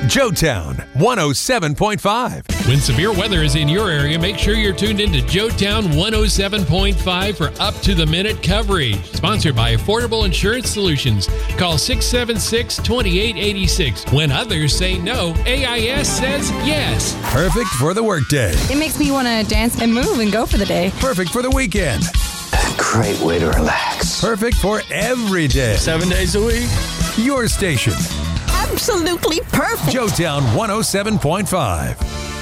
Joetown 107.5. When severe weather is in your area, make sure you're tuned into Joetown 107.5 for up-to-the-minute coverage. Sponsored by Affordable Insurance Solutions. Call 676-2886. When others say no, AIS says yes. Perfect for the workday. It makes me want to dance and move and go for the day. Perfect for the weekend. A great way to relax. Perfect for every day. 7 days a week. Your station. Absolutely perfect. Joetown 107.5.